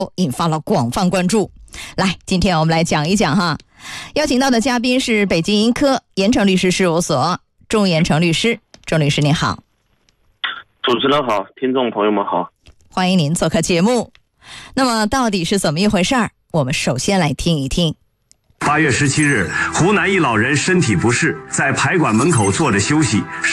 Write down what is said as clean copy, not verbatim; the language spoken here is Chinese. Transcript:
引发了广泛关注。来，今天我们来讲一讲哈，邀请到的嘉宾是北京盈科严诚律师事务所钟严诚律师。钟律师您好。 主持人好，听众朋友们好， 欢迎您做客节目。那么到底是怎么一回事儿？我们首先来听一听。 8月17日，湖南一老人身体不适，在排馆门口坐着休息。